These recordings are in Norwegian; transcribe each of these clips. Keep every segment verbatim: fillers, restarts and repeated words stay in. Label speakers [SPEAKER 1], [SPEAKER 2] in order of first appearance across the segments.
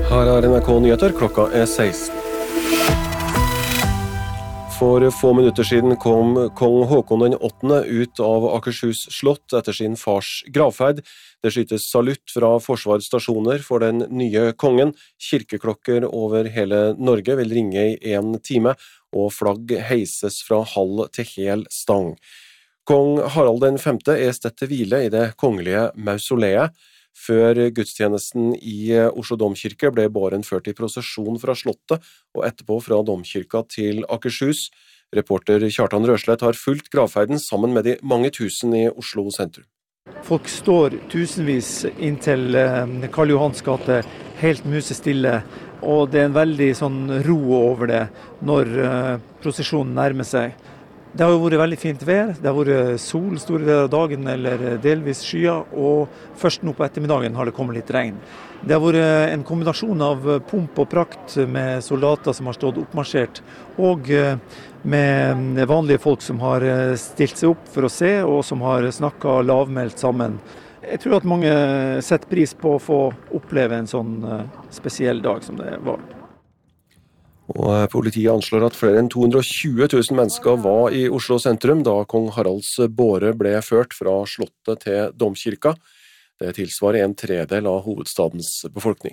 [SPEAKER 1] Her er N R K Nyheter, klokka er seksten. For få minutter siden kom kong Håkon den åttende ut av Akershus slott etter sin fars gravferd. Det skytes salutt fra forsvarsstasjoner for den nye kongen. Kirkeklokker over hele Norge vil ringe i en time, og flagg heises fra halv til hel stang. Kong Harald den femte er stedt til hvile i det kongelige mausoleet. Før gudstjenesten i Oslo domkirke ble båren ført i prosesjon fra slottet og etterpå fra domkirka til Akershus. Reporter Kjartan Røslett har fulgt gravferden sammen med de mange tusen i Oslo sentrum.
[SPEAKER 2] Folk står tusenvis inntil Karl Johans gate, helt musestille, og det er en veldig sånn ro over det når prosesjonen nærmer seg. Det har jo vært veldig fint vær, det har vært sol store deler av dagen eller delvis skyer, og først nå på ettermiddagen har det kommet litt regn. Det har vært en kombinasjon av pomp og prakt med soldater som har stått oppmarsjert, og med vanlige folk som har stilt seg opp for å se, og som har snakket lavmælt sammen. Jeg tror at mange setter pris på å få oppleve en sånn spesiell dag som det var.
[SPEAKER 1] Og politiet anslår at flere enn to hundre og tjue tusen mennesker var i Oslo sentrum da kong Haralds båre ble ført fra slottet til domkirka. Det tilsvarer en tredel av hovedstadens befolkning.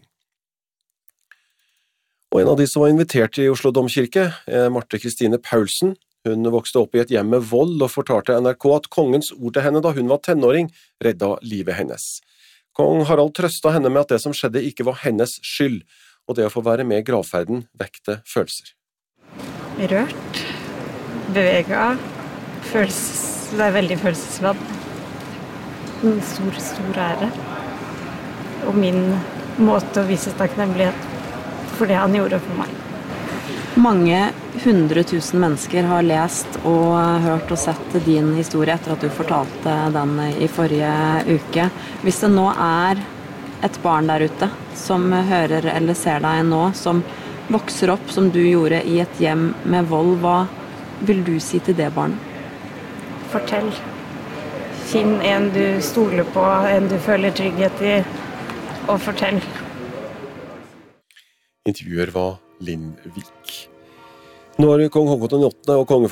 [SPEAKER 1] Og en av de som var invitert i Oslo domkirke er Marte Kristine Paulsen. Hun vokste opp i et hjem med vold og fortalte N R K at kongens ord til henne da hun var tenåring redda livet hennes. Kong Harald trøstet henne med at det som skjedde ikke var hennes skyld, og det å få være med i gravferden vekte følelser.
[SPEAKER 3] Rørt, beveget, følelses, det er veldig følelsesladd. En stor, stor ære. Og min måte å vise takknemlighet for det han gjorde for meg.
[SPEAKER 4] Mange hundre tusen mennesker har lest og hørt og sett din historie etter at du fortalte den i forrige uke. Hvis det nå er et barn der ute som hører eller ser deg nå, som vokser opp som du gjorde i et hjem med vold, hva vil du si til det barnet?
[SPEAKER 3] Fortell. Finn en du stoler på, en du føler trygghet i, og fortell.
[SPEAKER 1] Intervjuer var Linn Vik. Når kong Håkon den åttende og konge